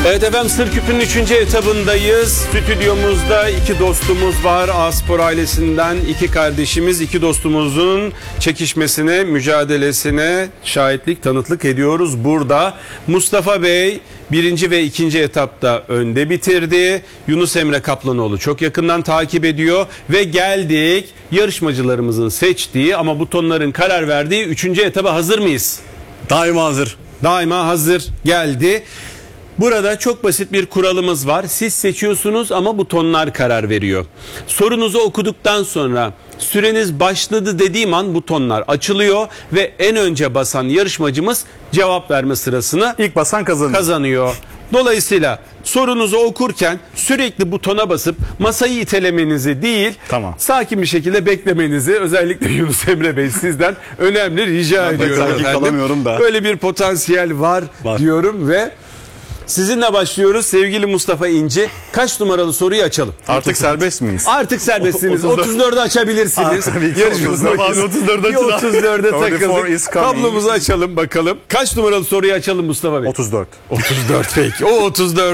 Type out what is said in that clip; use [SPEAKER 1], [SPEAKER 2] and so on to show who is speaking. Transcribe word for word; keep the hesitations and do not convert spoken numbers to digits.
[SPEAKER 1] Evet efendim, Sır Küpü'nün üçüncü etabındayız. Stüdyomuzda iki dostumuz var. A-Spor ailesinden iki kardeşimiz, iki dostumuzun çekişmesine, mücadelesine şahitlik, tanıklık ediyoruz burada. Mustafa Bey birinci ve ikinci etapta önde bitirdi. Yunus Emre Kaplanoğlu çok yakından takip ediyor. Ve geldik yarışmacılarımızın seçtiği ama butonların karar verdiği üçüncü etaba. Hazır mıyız?
[SPEAKER 2] Daima hazır.
[SPEAKER 1] Daima hazır geldi. Burada çok basit bir kuralımız var. Siz seçiyorsunuz ama butonlar karar veriyor. Sorunuzu okuduktan sonra süreniz başladı dediğim an butonlar açılıyor ve en önce basan yarışmacımız cevap verme sırasını
[SPEAKER 2] İlk basan kazanır.
[SPEAKER 1] kazanıyor. Dolayısıyla sorunuzu okurken sürekli butona basıp masayı itelemenizi değil,
[SPEAKER 2] Tamam.
[SPEAKER 1] sakin bir şekilde beklemenizi, özellikle Yunus Emre Bey sizden önemli rica
[SPEAKER 2] Ben
[SPEAKER 1] ediyorum
[SPEAKER 2] sakin
[SPEAKER 1] efendim.
[SPEAKER 2] kalamıyorum da.
[SPEAKER 1] Böyle bir potansiyel var,
[SPEAKER 2] Var.
[SPEAKER 1] diyorum ve sizinle başlıyoruz sevgili Mustafa İnci. Kaç numaralı soruyu açalım?
[SPEAKER 2] Artık serbest miyiz?
[SPEAKER 1] Artık serbestsiniz.
[SPEAKER 2] otuz dört.
[SPEAKER 1] otuz dördü açabilirsiniz.
[SPEAKER 2] Aa, tabii ki.
[SPEAKER 1] Yarışmamız
[SPEAKER 2] Mustafa abi
[SPEAKER 1] bakın.
[SPEAKER 2] otuz dörde
[SPEAKER 1] Bir
[SPEAKER 2] açın.
[SPEAKER 1] otuz dörde
[SPEAKER 2] otuz dört is
[SPEAKER 1] takıldık.
[SPEAKER 2] coming.
[SPEAKER 1] Tablomuzu açalım bakalım. Kaç numaralı soruyu açalım Mustafa Bey?
[SPEAKER 2] otuz dört.
[SPEAKER 1] otuz dört peki. O otuz dört